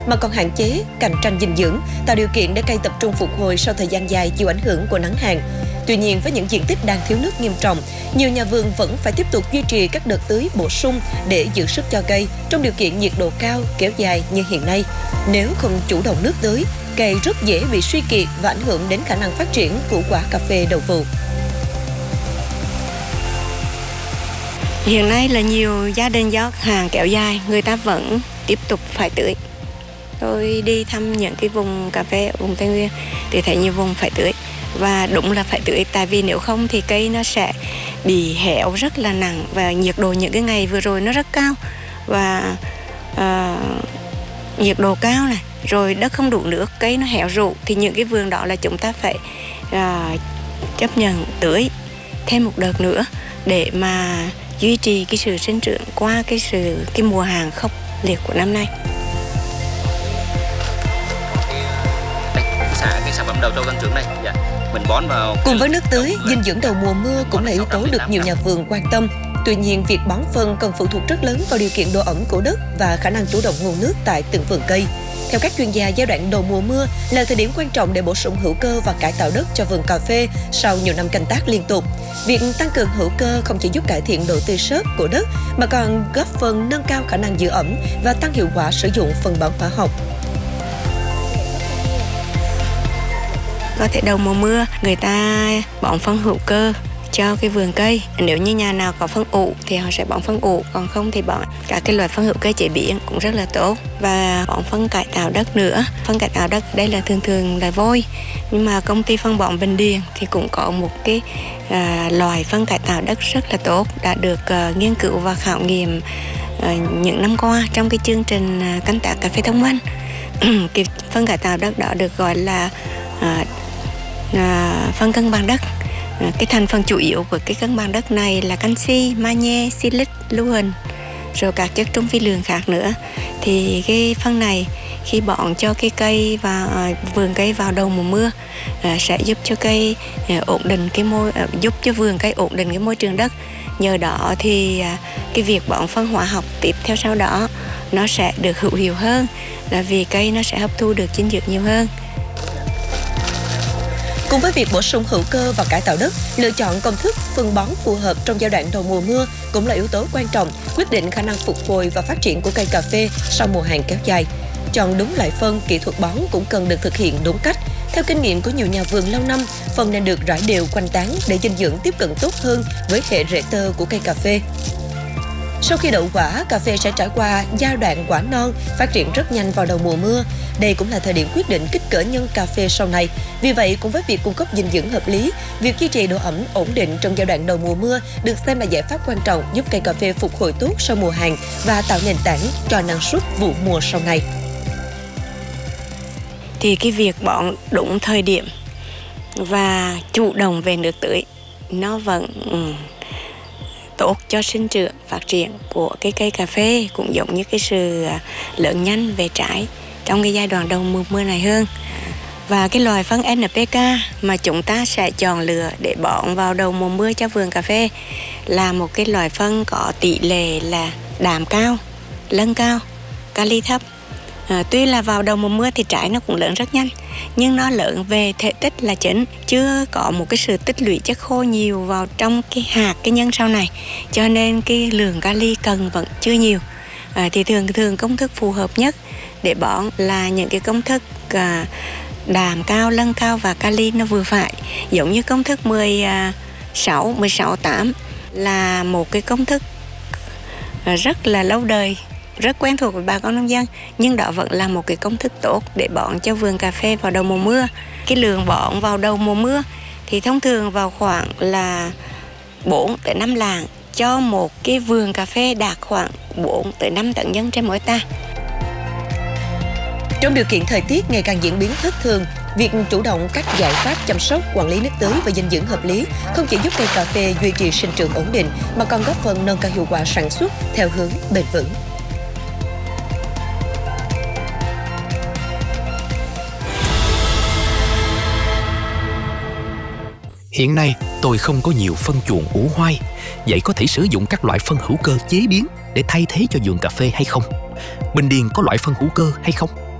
mà còn hạn chế cạnh tranh dinh dưỡng, tạo điều kiện để cây tập trung phục hồi sau thời gian dài chịu ảnh hưởng của nắng hạn. Tuy nhiên, với những diện tích đang thiếu nước nghiêm trọng, nhiều nhà vườn vẫn phải tiếp tục duy trì các đợt tưới bổ sung để giữ sức cho cây trong điều kiện nhiệt độ cao kéo dài như hiện nay. Nếu không chủ động nước tưới, cây rất dễ bị suy kiệt và ảnh hưởng đến khả năng phát triển của quả cà phê đầu vụ. Hiện nay là nhiều gia đình do hàng kéo dài, người ta vẫn tiếp tục phải tưới. Tôi đi thăm những cái vùng cà phê ở vùng Tây Nguyên thì thấy nhiều vùng phải tưới. Và đúng là phải tưới, tại vì nếu không thì cây nó sẽ bị héo rất là nặng. Và nhiệt độ những cái ngày vừa rồi nó rất cao. Và nhiệt độ cao này, rồi đất không đủ nước, cây nó héo rũ. Thì những cái vườn đó là chúng ta phải chấp nhận tưới thêm một đợt nữa để mà duy trì cái sự sinh trưởng qua cái mùa hạn khốc liệt của năm nay. Cái sản phẩm đầu cho tăng trưởng này, mình bón vào. Cùng với nước tưới, dinh dưỡng đầu mùa mưa cũng là yếu tố được nhiều nhà vườn quan tâm. Tuy nhiên, việc bón phân còn phụ thuộc rất lớn vào điều kiện độ ẩm của đất và khả năng chủ động nguồn nước tại từng vườn cây. Theo các chuyên gia, giai đoạn đầu mùa mưa là thời điểm quan trọng để bổ sung hữu cơ và cải tạo đất cho vườn cà phê sau nhiều năm canh tác liên tục. Việc tăng cường hữu cơ không chỉ giúp cải thiện độ tơi xốp của đất mà còn góp phần nâng cao khả năng giữ ẩm và tăng hiệu quả sử dụng phân bón hóa học. Có thể đầu mùa mưa người ta bón phân hữu cơ cho cái vườn cây. Nếu như nhà nào có phân ủ thì họ sẽ bón phân ủ, còn không thì bón các cái loại phân hữu cơ chế biến cũng rất là tốt. Và bón phân cải tạo đất nữa. Phân cải tạo đất đây là thường là vôi, nhưng mà công ty phân bón Bình Điền thì cũng có một cái loại phân cải tạo đất rất là tốt, đã được nghiên cứu và khảo nghiệm những năm qua trong cái chương trình canh tác cà phê thông minh. Cái phân cải tạo đất đó được gọi là phân cân bằng đất. Cái thành phần chủ yếu của cái cân bằng đất này là canxi, magie, silic, lưu huỳnh, rồi các chất trung vi lượng khác nữa. Thì cái phân này khi bón cho cái cây và vườn cây vào đầu mùa mưa sẽ giúp cho cây ổn định giúp cho vườn cây ổn định cái môi trường đất. Nhờ đó thì cái việc bón phân hóa học tiếp theo sau đó nó sẽ được hữu hiệu hơn, là vì cây nó sẽ hấp thu được dinh dưỡng nhiều hơn. Cùng với việc bổ sung hữu cơ và cải tạo đất, lựa chọn công thức phân bón phù hợp trong giai đoạn đầu mùa mưa cũng là yếu tố quan trọng quyết định khả năng phục hồi và phát triển của cây cà phê sau mùa hạn kéo dài. Chọn đúng loại phân, kỹ thuật bón cũng cần được thực hiện đúng cách. Theo kinh nghiệm của nhiều nhà vườn lâu năm, phân nên được rải đều quanh tán để dinh dưỡng tiếp cận tốt hơn với hệ rễ tơ của cây cà phê. Sau khi đậu quả, cà phê sẽ trải qua giai đoạn quả non, phát triển rất nhanh vào đầu mùa mưa. Đây cũng là thời điểm quyết định kích cỡ nhân cà phê sau này. Vì vậy, cùng với việc cung cấp dinh dưỡng hợp lý, việc duy trì độ ẩm ổn định trong giai đoạn đầu mùa mưa được xem là giải pháp quan trọng giúp cây cà phê phục hồi tốt sau mùa hạn và tạo nền tảng cho năng suất vụ mùa sau này. Thì cái việc bón đúng thời điểm và chủ động về nước tưới nó vẫn tốt cho sinh trưởng, phát triển của cái cây cà phê, cũng giống như cái sự lớn nhanh về trái trong cái giai đoạn đầu mùa mưa này hơn. Và cái loại phân NPK mà chúng ta sẽ chọn lựa để bón vào đầu mùa mưa cho vườn cà phê là một cái loại phân có tỷ lệ là đạm cao, lân cao, kali thấp. Tuy là vào đầu mùa mưa thì trái nó cũng lớn rất nhanh, nhưng nó lớn về thể tích là chính, chưa có một cái sự tích lũy chất khô nhiều vào trong cái hạt, cái nhân sau này, cho nên cái lượng kali cần vẫn chưa nhiều. Thì thường công thức phù hợp nhất để bón là những cái công thức đạm cao, lân cao và kali nó vừa phải, giống như công thức 16-8 là một cái công thức rất là lâu đời, rất quen thuộc với bà con nông dân, nhưng đó vẫn là một cái công thức tốt để bón cho vườn cà phê vào đầu mùa mưa. Cái lượng bón vào đầu mùa mưa thì thông thường vào khoảng là 4-5 lạng cho một cái vườn cà phê đạt khoảng 4-5 tấn nhân trên mỗi ta. Trong điều kiện thời tiết ngày càng diễn biến thất thường, việc chủ động các giải pháp chăm sóc, quản lý nước tưới và dinh dưỡng hợp lý không chỉ giúp cây cà phê duy trì sinh trưởng ổn định mà còn góp phần nâng cao hiệu quả sản xuất theo hướng bền vững. Hiện nay, tôi không có nhiều phân chuồng ủ hoai, vậy có thể sử dụng các loại phân hữu cơ chế biến để thay thế cho vườn cà phê hay không? Bình Điền có loại phân hữu cơ hay không?